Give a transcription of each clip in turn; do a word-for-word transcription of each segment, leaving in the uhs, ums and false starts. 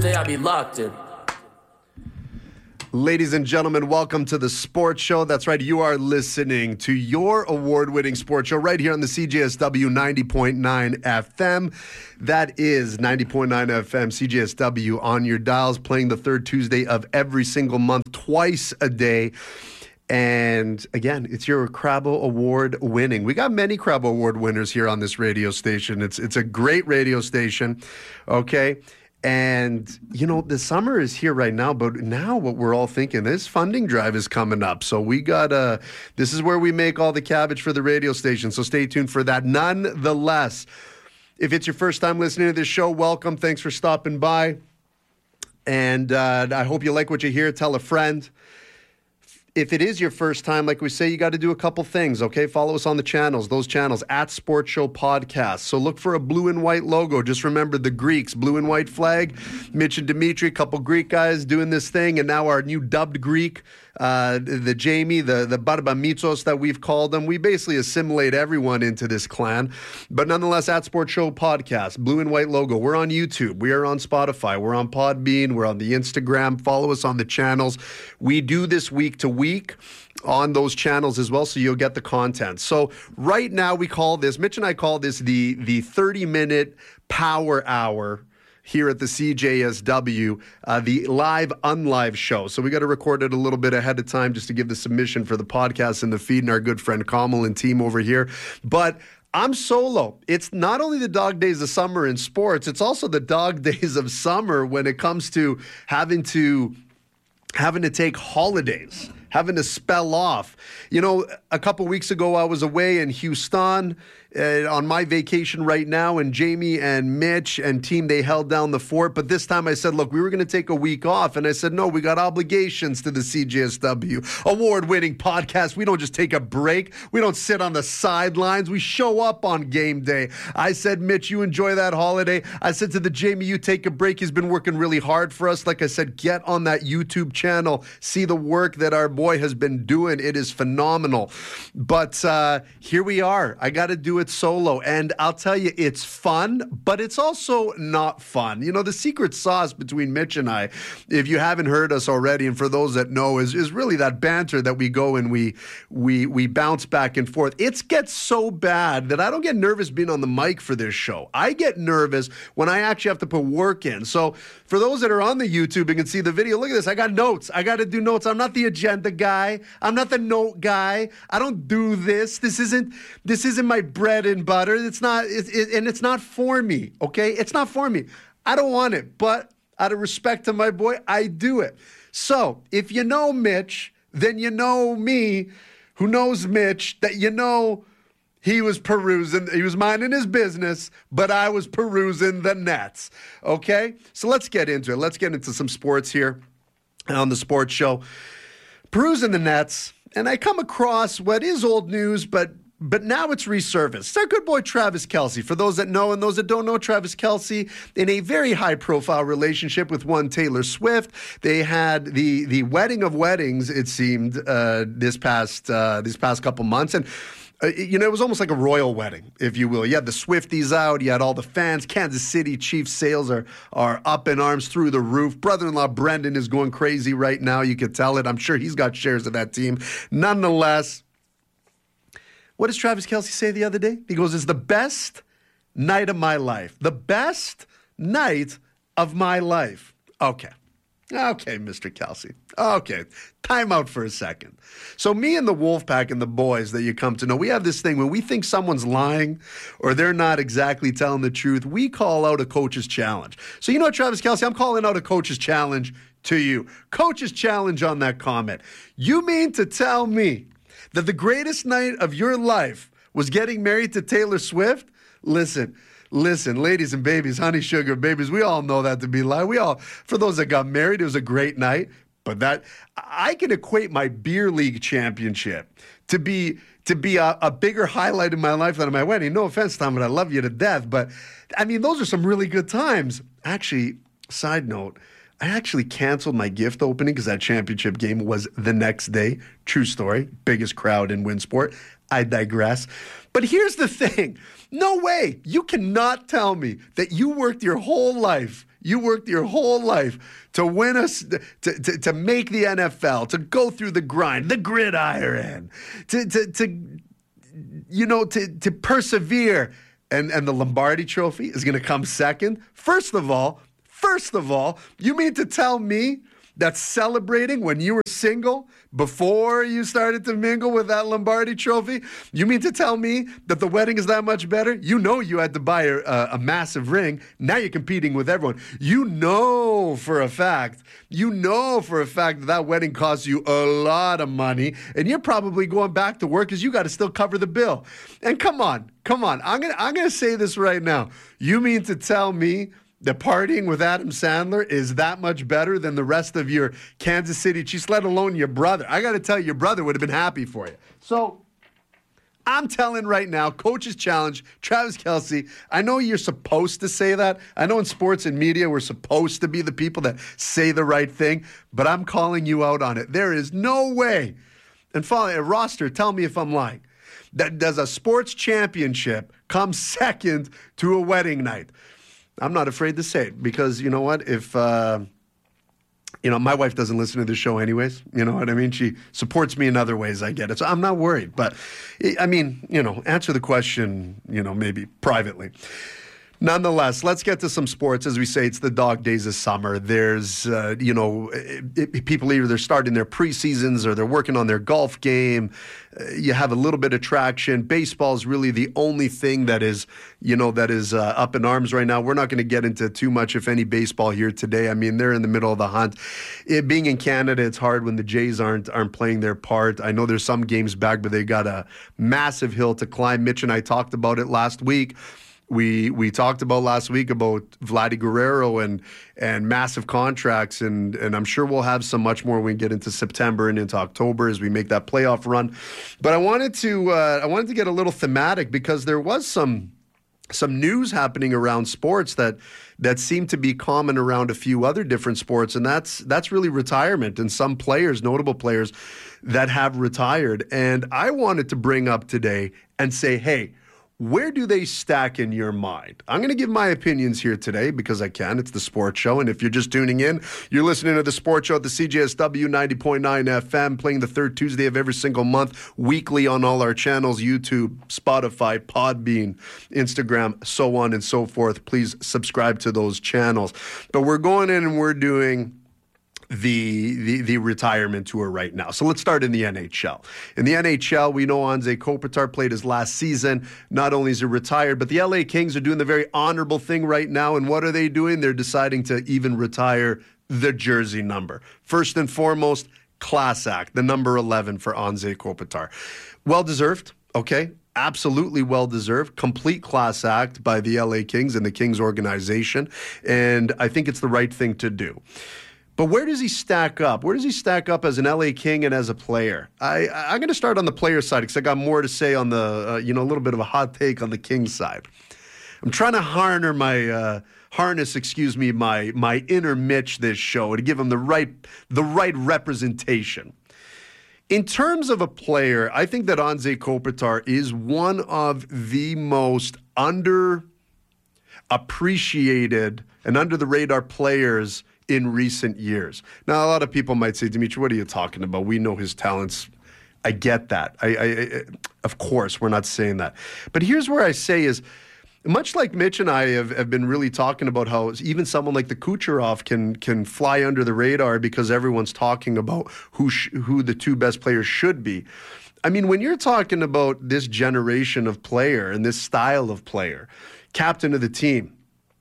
Tuesday, I be locked in. Ladies and gentlemen, welcome to the Sports Show. That's right, you are listening to your award-winning sports show right here on the C J S W ninety point nine F M. That is ninety point nine F M, C J S W on your dials, playing the third Tuesday of every single month, twice a day. And again, it's your Crabble Award winning. We got many Crabble Award winners here on this radio station. It's it's a great radio station, okay? And, you know, the summer is here right now, but now what we're all thinking, this funding drive is coming up. So we got to, this is where we make all the cabbage for the radio station. So stay tuned for that. Nonetheless, if it's your first time listening to this show, welcome. Thanks for stopping by. And uh, I hope you like what you hear. Tell a friend. If it is your first time, like we say, you got to do a couple things, okay? Follow us on the channels, those channels, at Sports Show Podcast. So look for a blue and white logo. Just remember the Greeks, blue and white flag. Mitch and Dimitri, a couple Greek guys doing this thing, and now our new dubbed Greek, uh, the Jamie, the, the Barbamitsos that we've called them. We basically assimilate everyone into this clan. But nonetheless, at Sports Show Podcast, blue and white logo. We're on YouTube. We are on Spotify. We're on Podbean. We're on the Instagram. Follow us on the channels. We do this week to week on those channels as well, so you'll get the content. So right now we call this, Mitch and I call this the the thirty-minute power hour here at the C J S W, uh, the live unlive show. So we got to record it a little bit ahead of time just to give the submission for the podcast and the feed and our good friend Kamal and team over here. But I'm solo. It's not only the dog days of summer in sports, it's also the dog days of summer when it comes to having to having to take holidays, having to spell off. You know, a couple weeks ago, I was away in Houston uh, on my vacation right now, and Jamie and Mitch and team, they held down the fort. But this time I said, look, we were going to take a week off. And I said, no, we got obligations to the C J S W award-winning podcast. We don't just take a break. We don't sit on the sidelines. We show up on game day. I said, Mitch, you enjoy that holiday. I said to the Jamie, you take a break. He's been working really hard for us. Like I said, get on that YouTube channel. See the work that our boy has been doing. It is phenomenal. But uh, here we are. I got to do it solo. And I'll tell you, it's fun, but it's also not fun. You know, the secret sauce between Mitch and I, if you haven't heard us already, and for those that know, is, is really that banter that we go and we we we bounce back and forth. It gets so bad that I don't get nervous being on the mic for this show. I get nervous when I actually have to put work in. So for those that are on the YouTube and can see the video, look at this. I got notes. I got to do notes. I'm not the agenda guy. I'm not the note guy. I don't do this. This isn't this isn't my bread and butter. It's not, it, it, and it's not for me, okay? It's not for me. I don't want it, but out of respect to my boy, I do it. So if you know Mitch, then you know me, who knows Mitch, that you know he was perusing, he was minding his business, but I was perusing the nets, okay? So let's get into it. Let's get into some sports here on the Sports Show. Perusing the nets, and I come across what is old news, but But now it's resurfaced. It's our good boy Travis Kelce. For those that know and those that don't know, Travis Kelce, in a very high-profile relationship with one Taylor Swift. They had the the wedding of weddings, it seemed, uh, this past uh, these past couple months. And Uh, you know, it was almost like a royal wedding, if you will. You had the Swifties out. You had all the fans. Kansas City Chiefs sales are are up in arms through the roof. Brother-in-law Brendan is going crazy right now. You could tell it. I'm sure he's got shares of that team. Nonetheless, what does Travis Kelce say the other day? He goes, it's the best night of my life. The best night of my life. Okay. Okay, Mister Kelce. Okay, time out for a second. So me and the Wolfpack and the boys that you come to know, we have this thing when we think someone's lying or they're not exactly telling the truth, we call out a coach's challenge. So you know what, Travis Kelce, I'm calling out a coach's challenge to you. Coach's challenge on that comment. You mean to tell me that the greatest night of your life was getting married to Taylor Swift? Listen, Listen, ladies and babies, honey, sugar, babies, we all know that to be lie. We all, for those that got married, it was a great night. But that, I can equate my beer league championship to be to be a, a bigger highlight in my life than my wedding. No offense, Tom, but I love you to death. But, I mean, those are some really good times. Actually, side note, I actually canceled my gift opening because that championship game was the next day. True story. Biggest crowd in Winsport. I digress. But here's the thing. No way. You cannot tell me that you worked your whole life, You worked your whole life to win us, to, to, to make the N F L, to go through the grind, the gridiron, to, to, to you know, to, to persevere. And, and the Lombardi Trophy is going to come second. First of all, first of all, you mean to tell me that celebrating when you were single before you started to mingle with that Lombardi Trophy, you mean to tell me that the wedding is that much better? You know you had to buy a, a massive ring. Now you're competing with everyone. You know for a fact, you know for a fact that that wedding costs you a lot of money, and you're probably going back to work because you got to still cover the bill. And come on, come on. I'm gonna I'm gonna say this right now. You mean to tell me that partying with Adam Sandler is that much better than the rest of your Kansas City Chiefs, let alone your brother? I got to tell you, your brother would have been happy for you. So I'm telling right now, Coach's Challenge, Travis Kelce, I know you're supposed to say that. I know in sports and media we're supposed to be the people that say the right thing, but I'm calling you out on it. There is no way, and follow a roster, tell me if I'm lying, that does a sports championship come second to a wedding night. I'm not afraid to say it because, you know what, if, uh, you know, my wife doesn't listen to the show anyways, you know what I mean? She supports me in other ways, I get it. So I'm not worried. But, I mean, you know, answer the question, you know, maybe privately. Nonetheless, let's get to some sports. As we say, it's the dog days of summer. There's, uh, you know, it, it, people either they're starting their preseasons or they're working on their golf game. Uh, you have a little bit of traction. Baseball is really the only thing that is, you know, that is uh, up in arms right now. We're not going to get into too much, if any, baseball here today. I mean, they're in the middle of the hunt. It, being in Canada, it's hard when the Jays aren't aren't playing their part. I know there's some games back, but they got a massive hill to climb. Mitch and I talked about it last week. We we talked about last week about Vladdy Guerrero and and massive contracts, and and I'm sure we'll have some much more when we get into September and into October as we make that playoff run. But I wanted to uh, I wanted to get a little thematic because there was some some news happening around sports that that seemed to be common around a few other different sports, and that's that's really retirement and some players, notable players that have retired. And I wanted to bring up today and say, hey, where do they stack in your mind? I'm going to give my opinions here today because I can. It's the Sports Show. And if you're just tuning in, you're listening to the Sports Show at the C J S W ninety point nine F M, playing the third Tuesday of every single month, weekly on all our channels, YouTube, Spotify, Podbean, Instagram, so on and so forth. Please subscribe to those channels. But we're going in and we're doing The, the the retirement tour right now. So let's start in the N H L. In the N H L, we know Anze Kopitar played his last season. Not only is he retired, but the L A Kings are doing the very honorable thing right now. And what are they doing? They're deciding to even retire the jersey number. First and foremost, class act, the number eleven for Anze Kopitar. Well-deserved, okay? Absolutely well-deserved. Complete class act by the L A Kings and the Kings organization. And I think it's the right thing to do. But where does he stack up? Where does he stack up as an L A King and as a player? I, I'm going to start on the player side because I got more to say on the, uh, you know, a little bit of a hot take on the Kings side. I'm trying to harness my, uh, harness, excuse me, my my inner Mitch this show to give him the right the right representation. In terms of a player, I think that Anze Kopitar is one of the most underappreciated and under the radar players in recent years. Now, a lot of people might say, Dimitri, what are you talking about? We know his talents. I get that. I, I, I, of course, we're not saying that. But here's where I say is, much like Mitch and I have, have been really talking about how even someone like the Kucherov can can fly under the radar because everyone's talking about who sh- who the two best players should be. I mean, when you're talking about this generation of player and this style of player, captain of the team,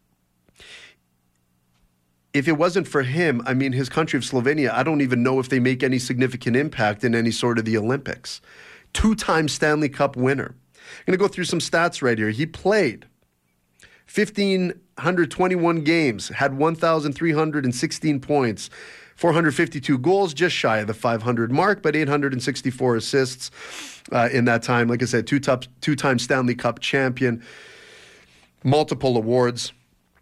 if it wasn't for him, I mean, his country of Slovenia, I don't even know if they make any significant impact in any sort of the Olympics. Two-time Stanley Cup winner. I'm going to go through some stats right here. He played one thousand five hundred twenty-one games, had one thousand three hundred sixteen points, four hundred fifty-two goals, just shy of the five hundred mark, but eight hundred sixty-four assists uh, in that time. Like I said, two top, two-time Stanley Cup champion, multiple awards.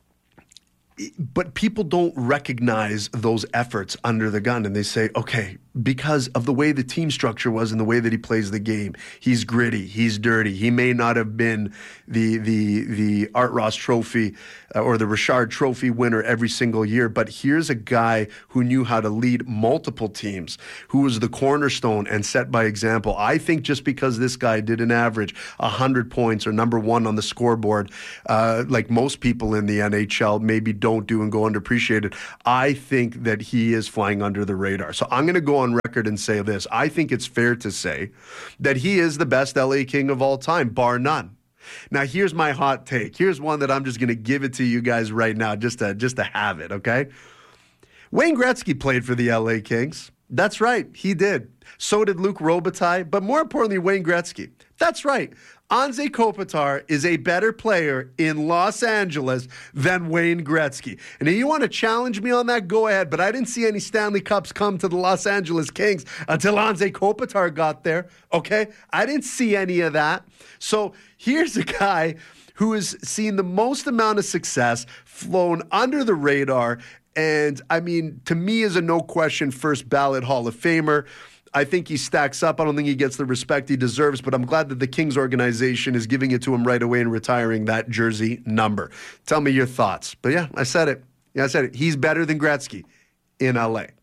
But people don't recognize those efforts under the gun, and they say, okay, because of the way the team structure was and the way that he plays the game. He's gritty. He's dirty. He may not have been the the the Art Ross Trophy uh, or the Richard Trophy winner every single year, but here's a guy who knew how to lead multiple teams, who was the cornerstone and set by example. I think just because this guy didn't average one hundred points or number one on the scoreboard, uh, like most people in the N H L maybe don't do and go underappreciated, I think that he is flying under the radar. So I'm going to go on record and say this. I think it's fair to say that he is the best L A King of all time, bar none. Now, here's my hot take. Here's one that I'm just going to give it to you guys right now just to, just to have it, okay? Wayne Gretzky played for the L A Kings. That's right, he did. So did Luc Robitaille, but more importantly, Wayne Gretzky. That's right. Anze Kopitar is a better player in Los Angeles than Wayne Gretzky. And if you want to challenge me on that, go ahead. But I didn't see any Stanley Cups come to the Los Angeles Kings until Anze Kopitar got there, okay? I didn't see any of that. So here's a guy who has seen the most amount of success, flown under the radar, and, I mean, to me is a no-question first ballot Hall of Famer. I think he stacks up. I don't think he gets the respect he deserves, but I'm glad that the Kings organization is giving it to him right away and retiring that jersey number. Tell me your thoughts. But yeah, I said it. Yeah, I said it. He's better than Gretzky in L A.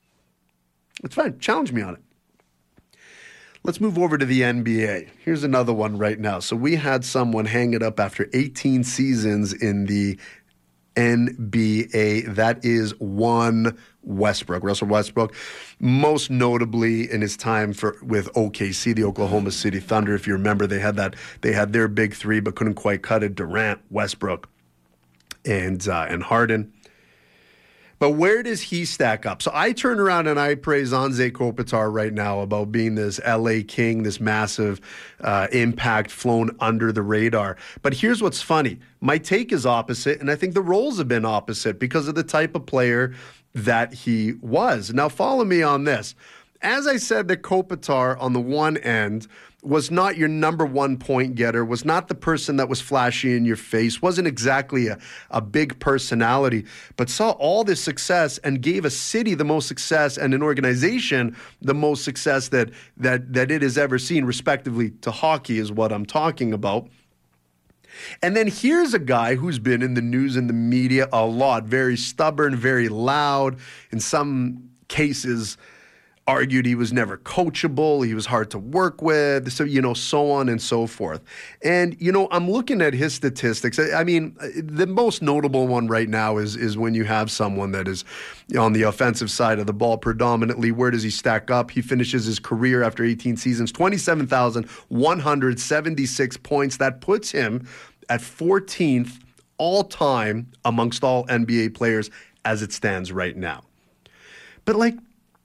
It's fine. Challenge me on it. Let's move over to the N B A. Here's another one right now. So we had someone hang it up after eighteen seasons in the N B A. That is one Westbrook, Russell Westbrook, most notably in his time for with O K C, the Oklahoma City Thunder. If you remember, they had that they had their big three, but couldn't quite cut it. Durant, Westbrook, and uh, and Harden. But where does he stack up? So I turn around and I praise Anze Kopitar right now about being this L A King, this massive uh, impact flown under the radar. But here's what's funny. My take is opposite, and I think the roles have been opposite because of the type of player that he was. Now, follow me on this. As I said, that Kopitar on the one end was not your number one point getter, was not the person that was flashy in your face, wasn't exactly a, a big personality, but saw all this success and gave a city the most success and an organization the most success that that that it has ever seen, respectively to hockey is what I'm talking about. And then here's a guy who's been in the news and the media a lot, very stubborn, very loud, in some cases argued he was never coachable, he was hard to work with, so, you know, so on and so forth. And, you know, I'm looking at his statistics. I mean, the most notable one right now is is when you have someone that is on the offensive side of the ball predominantly. Where does he stack up? He finishes his career after eighteen seasons, twenty-seven thousand one hundred seventy-six points. That puts him at fourteenth all-time amongst all N B A players as it stands right now. But, like,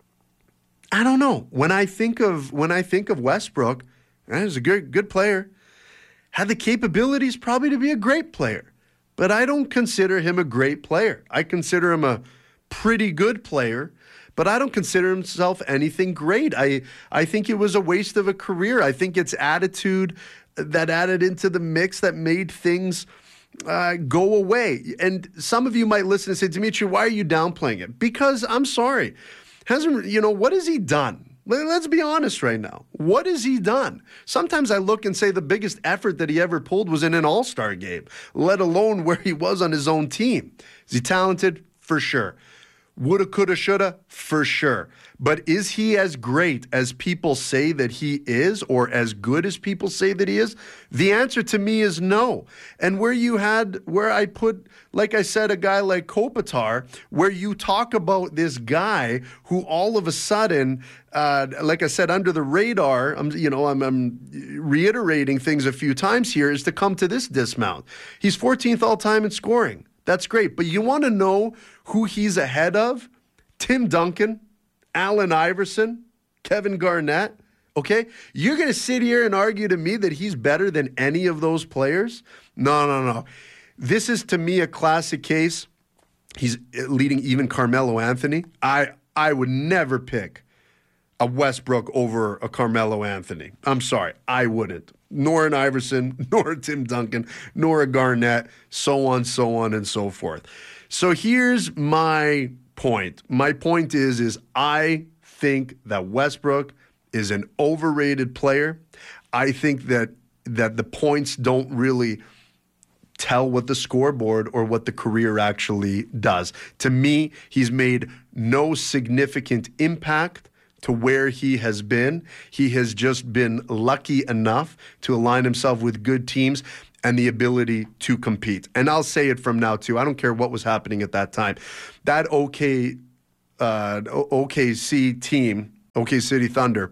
I don't know. When I think of when I think of Westbrook, he's a good good player. Had the capabilities probably to be a great player. But I don't consider him a great player. I consider him a pretty good player, but I don't consider himself anything great. I I think it was a waste of a career. I think it's attitude that added into the mix that made things uh, go away. And some of you might listen and say, Dimitri, why are you downplaying it? Because I'm sorry. Hasn't, you know, what has he done? Let's be honest right now. What has he done? Sometimes I look and say the biggest effort that he ever pulled was in an all-star game, let alone where he was on his own team. Is he talented? For sure. Woulda, coulda, shoulda? For sure. But is he as great as people say that he is, or as good as people say that he is? The answer to me is no. And where you had, where I put, like I said, a guy like Kopitar, where you talk about this guy who all of a sudden, uh, like I said, under the radar, I'm, you know, I'm, I'm reiterating things a few times here, is to come to this dismount. He's fourteenth all-time in scoring. That's great. But you want to know who he's ahead of? Tim Duncan, Allen Iverson, Kevin Garnett. Okay? You're going to sit here and argue to me that he's better than any of those players? No, no, no. This is, to me, a classic case. He's leading even Carmelo Anthony. I I would never pick a Westbrook over a Carmelo Anthony. I'm sorry. I wouldn't. Nor an Iverson, nor a Tim Duncan, nor a Garnett, so on, so on, and so forth. So here's my point. My point is, is I think that Westbrook is an overrated player. I think that that the points don't really tell what the scoreboard or what the career actually does. To me, he's made no significant impact to where he has been. He has just been lucky enough to align himself with good teams and the ability to compete. And I'll say it from now, too. I don't care what was happening at that time. That OK, uh, O K C team, O K City Thunder,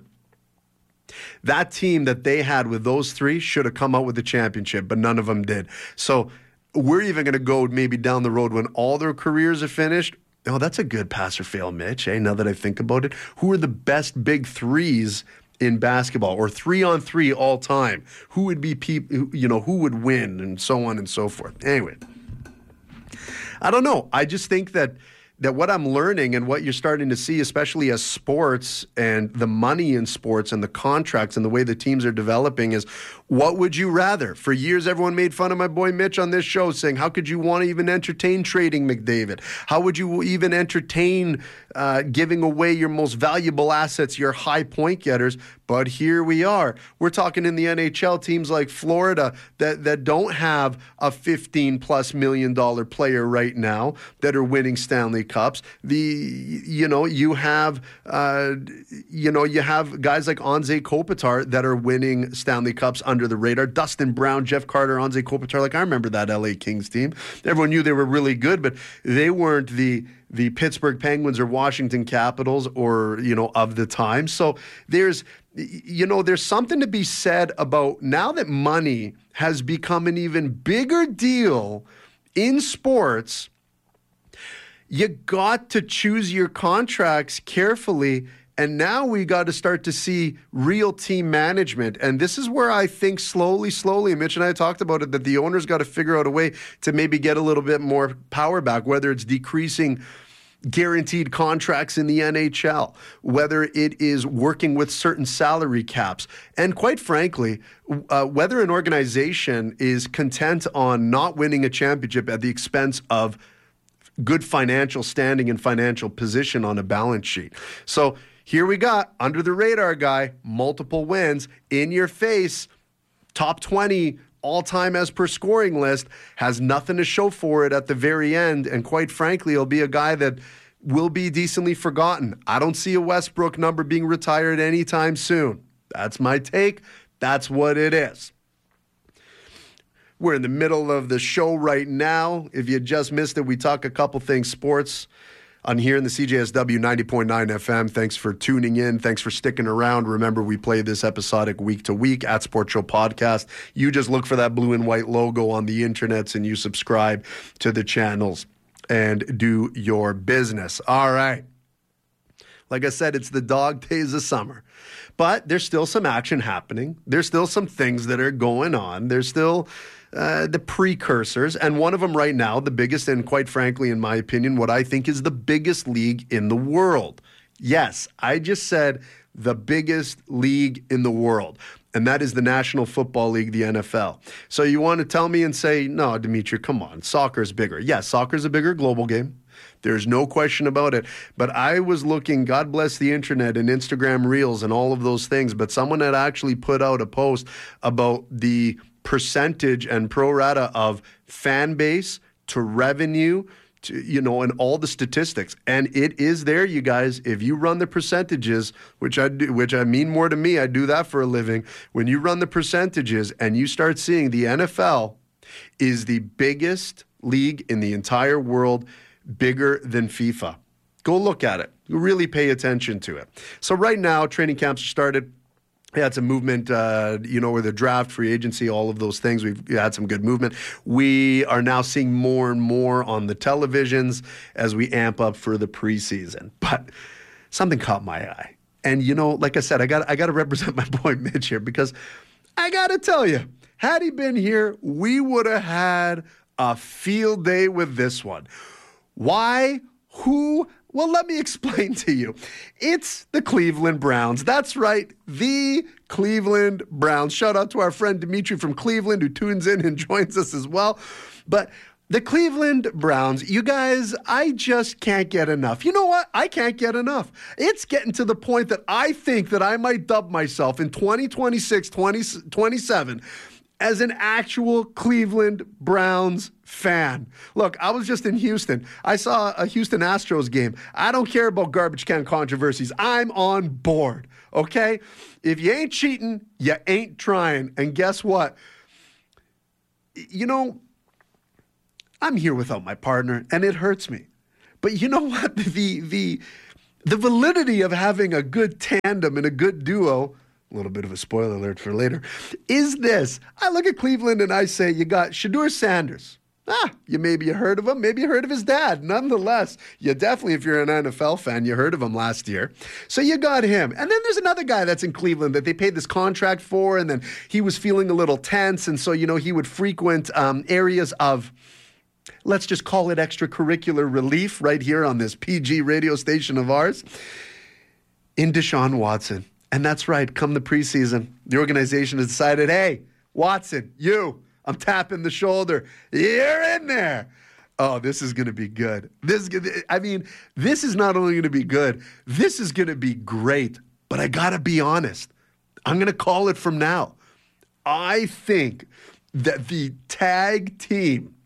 that team that they had with those three should have come out with the championship, but none of them did. So we're even going to go maybe down the road when all their careers are finished. Oh, that's a good pass or fail, Mitch, eh? Now that I think about it. Who are the best big threes in basketball, or three on three all time? Who would be people, you know, who would win, and so on and so forth. Anyway, I don't know. I just think that that what I'm learning and what you're starting to see, especially as sports and the money in sports and the contracts and the way the teams are developing, is what would you rather? For years, everyone made fun of my boy Mitch on this show, saying, how could you want to even entertain trading McDavid? How would you even entertain uh, giving away your most valuable assets, your high point getters? But here we are. We're talking in the N H L, teams like Florida that, that don't have a fifteen plus million dollar player right now that are winning Stanley Cups. The, you know, you have, uh, you know, you have guys like Anze Kopitar that are winning Stanley Cups under the radar. Dustin Brown, Jeff Carter, Anze Kopitar. Like, I remember that L A Kings team. Everyone knew they were really good, but they weren't the the Pittsburgh Penguins or Washington Capitals or, you know, of the time. So there's, you know, there's something to be said about now that money has become an even bigger deal in sports. You got to choose your contracts carefully. And now we got to start to see real team management. And this is where I think slowly, slowly, Mitch and I talked about it, that the owners got to figure out a way to maybe get a little bit more power back, whether it's decreasing guaranteed contracts in the N H L, whether it is working with certain salary caps. And quite frankly, uh, whether an organization is content on not winning a championship at the expense of good financial standing and financial position on a balance sheet. So here we got, under the radar guy, multiple wins, in your face, top twenty all-time as per scoring list, has nothing to show for it at the very end, and quite frankly, he'll be a guy that will be decently forgotten. I don't see a Westbrook number being retired anytime soon. That's my take. That's what it is. We're in the middle of the show right now. If you just missed it, we talk a couple things sports on here in the C J S W ninety point nine F M. Thanks for tuning in. Thanks for sticking around. Remember, we play this episodic week to week at Sports Show Podcast. You just look for that blue and white logo on the internets and you subscribe to the channels and do your business. All right. Like I said, it's the dog days of summer. But there's still some action happening. There's still some things that are going on. There's still uh, the precursors. And one of them right now, the biggest, and quite frankly, in my opinion, what I think is the biggest league in the world. Yes, I just said the biggest league in the world. And that is the National Football League, the N F L. So you want to tell me and say, no, Dimitri, come on, soccer's bigger. Yes, soccer's a bigger global game. There's no question about it. But I was looking, God bless the internet and Instagram Reels and all of those things, but someone had actually put out a post about the percentage and pro rata of fan base to revenue, to, you know, and all the statistics. And it is there, you guys. If you run the percentages, which I do, which I mean more to me, I do that for a living. When you run the percentages and you start seeing the N F L is the biggest league in the entire world, bigger than FIFA. Go look at it. Really pay attention to it. So right now, training camps are started. We had some movement, uh, you know, with the draft, free agency, all of those things. We've had some good movement. We are now seeing more and more on the televisions as we amp up for the preseason. But something caught my eye. And, you know, like I said, I got I got to represent my boy Mitch here because I got to tell you, had he been here, we would have had a field day with this one. Why? Who? Well, let me explain to you. It's the Cleveland Browns. That's right, the Cleveland Browns. Shout out to our friend Dimitri from Cleveland who tunes in and joins us as well. But The Cleveland Browns, you guys, I just can't get enough. You know what? I can't get enough. It's getting to the point that I think that I might dub myself in twenty twenty-six, twenty twenty-seven as an actual Cleveland Browns fan. Look, I was just in Houston. I saw a Houston Astros game. I don't care about garbage can controversies. I'm on board, okay? If you ain't cheating, you ain't trying. And guess what? You know, I'm here without my partner, and it hurts me. But you know what? The the the validity of having a good tandem and a good duo, a little bit of a spoiler alert for later, is this. I look at Cleveland and I say, you got Shedeur Sanders. Ah, you maybe you heard of him, maybe you heard of his dad. Nonetheless, you definitely, if you're an N F L fan, you heard of him last year. So you got him. And then there's another guy that's in Cleveland that they paid this contract for, and then he was feeling a little tense, and so, you know, he would frequent um, areas of, let's just call it extracurricular relief right here on this P G radio station of ours, in Deshaun Watson. And that's right, come the preseason, the organization has decided, hey, Watson, you, I'm tapping the shoulder. You're in there. Oh, this is going to be good. This is gonna, I mean, this is not only going to be good, this is going to be great. But I got to be honest. I'm going to call it from now. I think that the tag team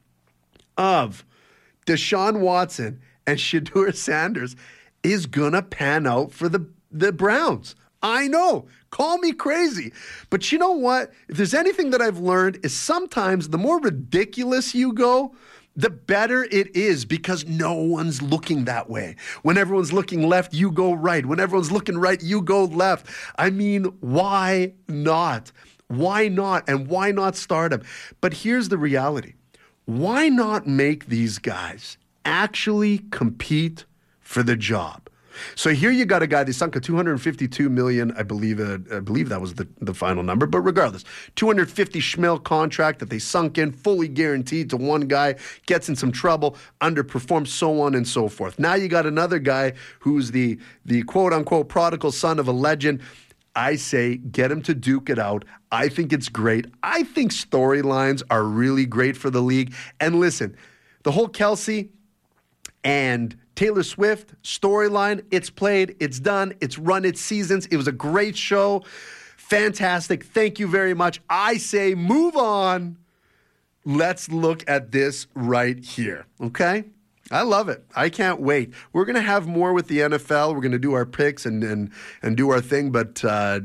of Deshaun Watson and Shedeur Sanders is going to pan out for the, the Browns. I know. Call me crazy. But you know what? If there's anything that I've learned is sometimes the more ridiculous you go, the better it is, because no one's looking that way. When everyone's looking left, you go right. When everyone's looking right, you go left. I mean, why not? Why not? And why not start them? But here's the reality. Why not make these guys actually compete for the job? So here you got a guy, they sunk a two hundred fifty-two million dollars, I believe uh, I believe that was the, the final number, but regardless, two hundred fifty schmil contract that they sunk in, fully guaranteed to one guy, gets in some trouble, underperforms, so on and so forth. Now you got another guy who's the, the quote-unquote prodigal son of a legend. I say get him to duke it out. I think it's great. I think storylines are really great for the league. And listen, the whole Kelsey and Taylor Swift storyline, it's played, it's done, it's run its seasons. It was a great show. Fantastic. Thank you very much. I say move on. Let's look at this right here, okay? I love it. I can't wait. We're going to have more with the N F L. We're going to do our picks and and, and do our thing, but uh,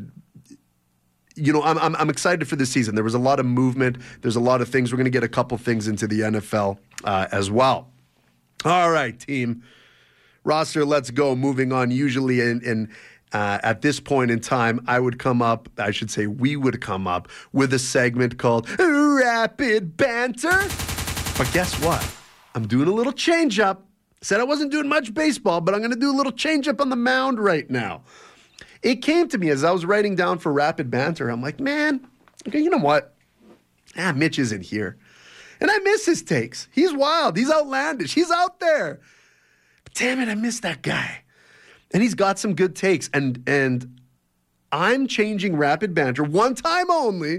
you know, I'm, I'm I'm excited for this season. There was a lot of movement. There's a lot of things. We're going to get a couple things into the N F L uh, as well. All right, team. Roster, let's go. Moving on. Usually in, in uh, at this point in time, I would come up, I should say we would come up with a segment called Rapid Banter. But guess what? I'm doing a little change up. Said I wasn't doing much baseball, but I'm going to do a little change up on the mound right now. It came to me as I was writing down for Rapid Banter. I'm like, man, okay, you know what? Ah, Mitch isn't here. And I miss his takes. He's wild. He's outlandish. He's out there. But damn it, I miss that guy. And he's got some good takes. And and I'm changing Rapid Banter, one time only,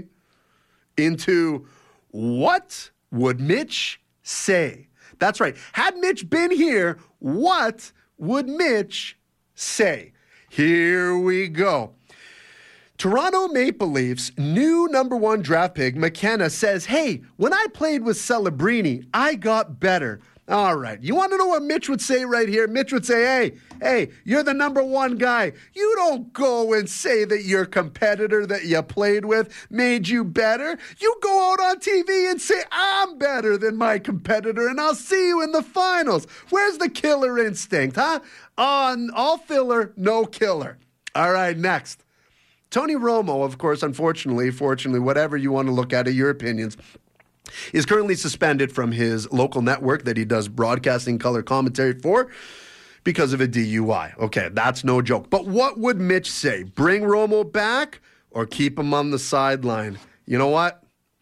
into what would Mitch say? That's right. Had Mitch been here, what would Mitch say? Here we go. Toronto Maple Leafs new number one draft pick, McKenna, says, hey, when I played with Celebrini, I got better. All right. You want to know what Mitch would say right here? Mitch would say, hey, hey, you're the number one guy. You don't go and say that your competitor that you played with made you better. You go out on T V and say, I'm better than my competitor, and I'll see you in the finals. Where's the killer instinct, huh? On all filler, no killer. All right, next. Tony Romo, of course, unfortunately, fortunately, whatever you want to look at, your opinions, is currently suspended from his local network that he does broadcasting color commentary for because of a D U I. Okay, that's no joke. But what would Mitch say? Bring Romo back or keep him on the sideline? You know what?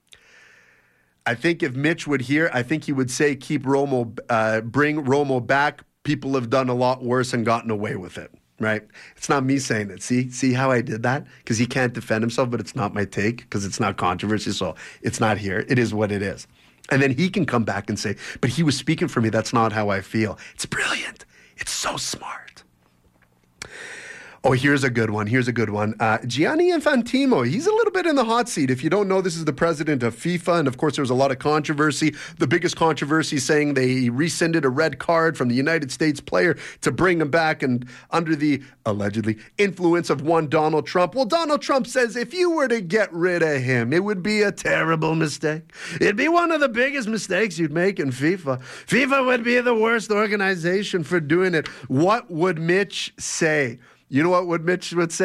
I think if Mitch would hear, I think he would say keep Romo, uh, bring Romo back. People have done a lot worse and gotten away with it. Right? It's not me saying it. See? See how I did that? Because he can't defend himself, but it's not my take because it's not controversy, so it's not here. It is what it is. And then he can come back and say, but he was speaking for me. That's not how I feel. It's brilliant. It's so smart. Oh, here's a good one. Here's a good one. Uh, Gianni Infantino, he's a little bit in the hot seat. If you don't know, this is the president of FIFA. And of course, there was a lot of controversy. The biggest controversy saying they rescinded a red card from the United States player to bring him back and under the, allegedly, influence of one Donald Trump. Well, Donald Trump says if you were to get rid of him, it would be a terrible mistake. It'd be one of the biggest mistakes you'd make in FIFA. FIFA would be the worst organization for doing it. What would Mitch say? You know what would Mitch would say?